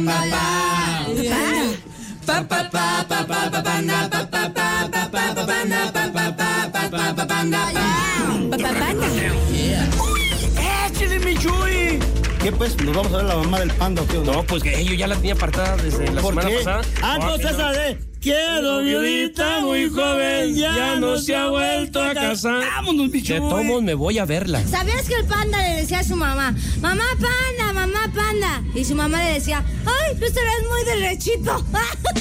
¡Échale, mi Chuy! ¿Qué pues? ¿Nos vamos a ver la mamá del panda o qué? No, pues que yo ya la tenía apartada desde la semana pasada. Ah, no, esa de... Quiero viudita muy joven, ya no se ha vuelto a casar. Vámonos, mi Chuy. De todos me voy a verla. ¿Sabías que el panda le decía a su mamá, mamá panda, mamá panda? Y su mamá le decía, ay, tú te ves muy derechito.